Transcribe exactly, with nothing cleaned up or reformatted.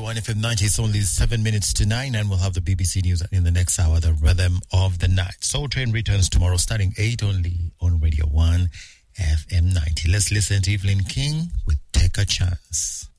one F M ninety. It's only seven minutes to nine, and we'll have the B B C News in the next hour, the rhythm of the night. Soul Train returns tomorrow starting eight only on Radio one F M ninety. Let's listen to Evelyn King with Take a Chance.